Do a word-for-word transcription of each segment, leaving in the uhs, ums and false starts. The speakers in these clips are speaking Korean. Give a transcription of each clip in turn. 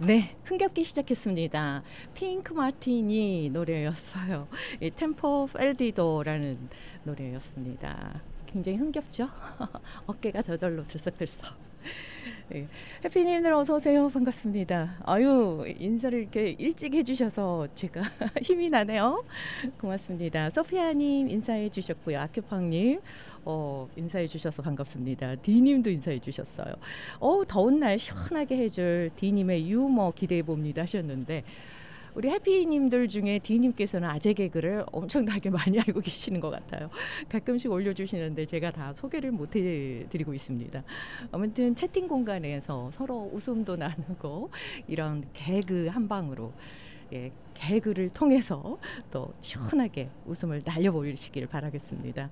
네, 흥겹게 시작했습니다. 핑크 마티니 노래였어요. 이 템포 펠디도라는 노래였습니다. 굉장히 흥겹죠? 어깨가 저절로 들썩들썩. 네. 해피님들 어서 오세요. 반갑습니다. 아유, 인사를 이렇게 일찍 해주셔서 제가 힘이 나네요. 고맙습니다. 소피아님 인사해 주셨고요. 아큐팡님 어, 인사해 주셔서 반갑습니다. 디님도 인사해 주셨어요. 어, 더운 날 시원하게 해줄 디님의 유머 기대해 봅니다 하셨는데, 우리 해피님들 중에 디님께서는 아재 개그를 엄청나게 많이 알고 계시는 것 같아요. 가끔씩 올려주시는데 제가 다 소개를 못 해드리고 있습니다. 아무튼 채팅 공간에서 서로 웃음도 나누고 이런 개그 한 방으로, 예, 개그를 통해서 또 시원하게 웃음을 날려보시길 바라겠습니다.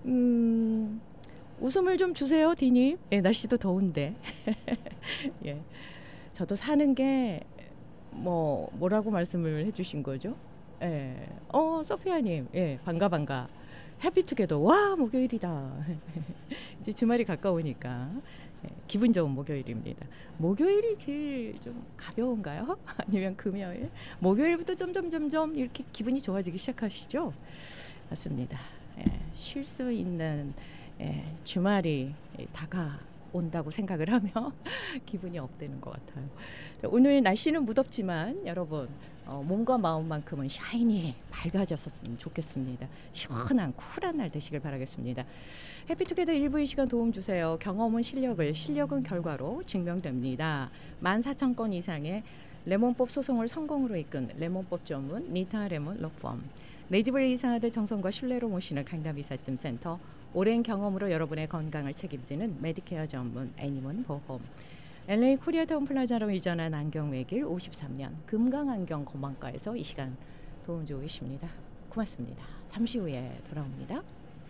음, 웃음을 좀 주세요, 디님. 예, 날씨도 더운데. 예, 저도 사는 게 뭐 뭐라고 말씀을 해주신 거죠? 예, 어 소피아님, 예, 반가 반가. 해피투게더. 와, 목요일이다. 이제 주말이 가까우니까 예, 기분 좋은 목요일입니다. 목요일이 제일 좀 가벼운가요? 아니면 금요일? 목요일부터 점점점점 이렇게 기분이 좋아지기 시작하시죠? 맞습니다. 예, 쉴 수 있는 예, 주말이 다가온다고 생각을 하며 기분이 업되는 것 같아요. 오늘 날씨는 무덥지만 여러분 어, 몸과 마음만큼은 샤이니 밝아졌으면 좋겠습니다. 시원한 쿨한 날 되시길 바라겠습니다. 해피투게더 일부 이 시간 도움 주세요. 경험은 실력을, 실력은 결과로 증명됩니다. 만 사천 건 이상의 레몬법 소송을 성공으로 이끈 레몬법 전문 니타 레몬 로펌, 내 집을 이사하듯 정성과 신뢰로 모시는 강남 이삿짐센터, 오랜 경험으로 여러분의 건강을 책임지는 메디케어 전문 애니몬 보험, 엘에이 코리아타운 플라자로 이전한 안경 외길 오십삼 년 금강안경 고망가에서 이 시간 도움 주고 계십니다. 고맙습니다. 잠시 후에 돌아옵니다.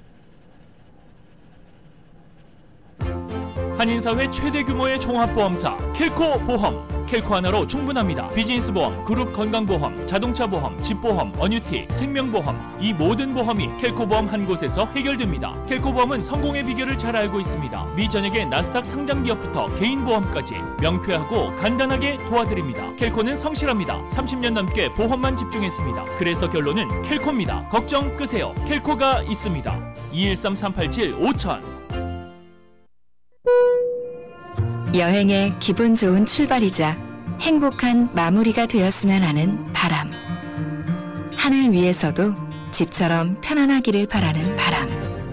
한인사회 최대 규모의 종합보험사 켈코 보험. 켈코 하나로 충분합니다. 비즈니스 보험, 그룹 건강보험, 자동차 보험, 집보험, 어뉴티, 생명보험, 이 모든 보험이 켈코 보험 한 곳에서 해결됩니다. 켈코 보험은 성공의 비결을 잘 알고 있습니다. 미전액의 나스닥 상장 기업부터 개인 보험까지 명쾌하고 간단하게 도와드립니다. 켈코는 성실합니다. 삼십 년 넘게 보험만 집중했습니다. 그래서 결론은 켈코입니다. 걱정 끄세요. 켈코가 있습니다. 이일삼 삼팔칠 오천. 여행의 기분 좋은 출발이자 행복한 마무리가 되었으면 하는 바람. 하늘 위에서도 집처럼 편안하기를 바라는 바람.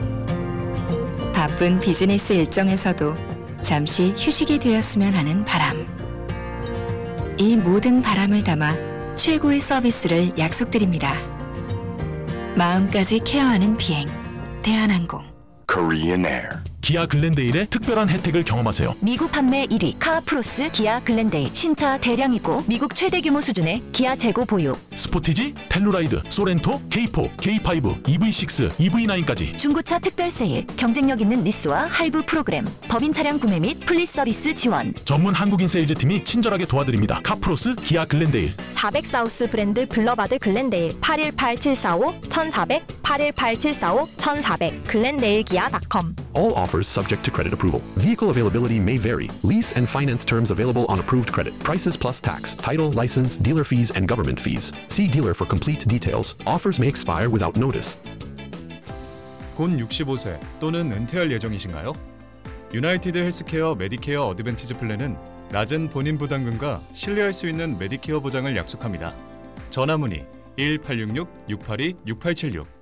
바쁜 비즈니스 일정에서도 잠시 휴식이 되었으면 하는 바람. 이 모든 바람을 담아 최고의 서비스를 약속드립니다. 마음까지 케어하는 비행, 대한항공. Korean Air. 기아 글렌데일의 특별한 혜택을 경험하세요. 미국 판매 일 위 카프로스 기아 글렌데일. 신차 대량이고 미국 최대 규모 수준의 기아 재고 보유. 스포티지, 텔루라이드, 소렌토, 케이포, 케이파이브, 이브이식스, 이브이나인까지 중고차 특별 세일, 경쟁력 있는 리스와 할부 프로그램, 법인 차량 구매 및 플리스 서비스 지원. 전문 한국인 세일즈팀이 친절하게 도와드립니다. 카프로스 기아 글렌데일. 사백 사우스 브랜드 블러바드 글렌데일. 팔일팔칠사오 천사백, 팔일팔칠사오 천사백, 글렌데일 기아 닷컴. All offers subject to credit approval. Vehicle availability may vary. Lease and finance terms available on approved credit. Prices plus tax, title, license, dealer fees, and government fees. See dealer for complete details. Offers may expire without notice. 곧 육십오 세 또는 은퇴할 예정이신가요? 유나이티드 헬스케어 메디케어 어드밴티지 플랜은 낮은 본인 부담금과 신뢰할 수 있는 메디케어 보장을 약속합니다. 전화 문의 일 팔육육 육팔이 육팔칠육.